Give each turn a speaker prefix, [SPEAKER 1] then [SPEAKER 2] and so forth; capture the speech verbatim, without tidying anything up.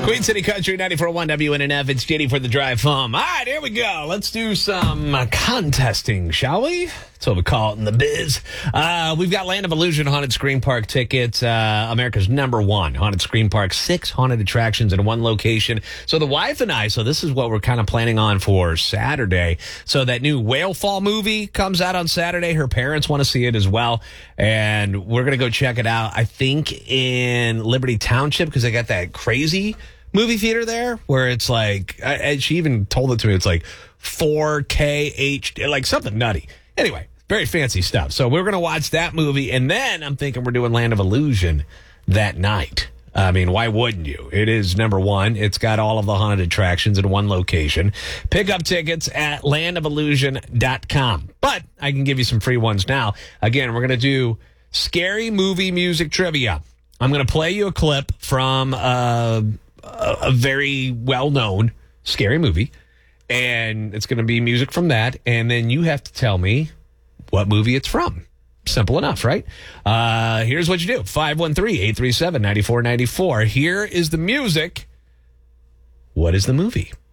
[SPEAKER 1] Queen City Country ninety-four point one W N N F. It's J D for the drive home. All right, here we go. Let's do some uh, contesting, shall we? That's what we call it in the biz. Uh, we've got Land of Illusion Haunted Scream Park tickets. Uh, America's number one haunted scream park. Six haunted attractions in one location. So the wife and I, so this is what we're kind of planning on for Saturday. So that new Whale Fall movie comes out on Saturday. Her parents want to see it as well. And we're going to go check it out, I think, in Liberty Township, because they got that crazy movie theater there where it's like, and she even told it to me, it's like four K H D, like something nutty. Anyway, very fancy stuff. So we're going to watch that movie, and then I'm thinking we're doing Land of Illusion that night. I mean, why wouldn't you? It is number one. It's got all of the haunted attractions in one location. Pick up tickets at land of illusion dot com. But I can give you some free ones now. Again, we're going to do scary movie music trivia. I'm going to play you a clip from uh, a, a very well-known scary movie. And it's going to be music from that. And then you have to tell me what movie it's from. Simple enough, right? Uh, here's what you do. five one three, eight three seven, nine four nine four. Here is the music. What is the movie?